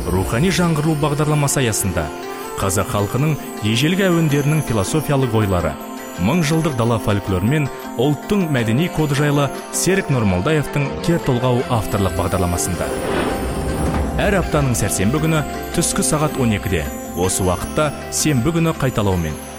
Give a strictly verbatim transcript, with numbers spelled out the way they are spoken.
рухани жаңғыру бағдарламасы аясында қазақ халқының ежелгі әуендерінің философиялық ойлары, мың жылдық дала фольклоры мен ұлттың мәдени коды жайлы Серік Нұрмолдаевтың кер толғау авторлық бағдарламасында. Әр аптаның сәрсенбі күні түскі сағат он екіде, осы уақытта сенбі күні қайталаумен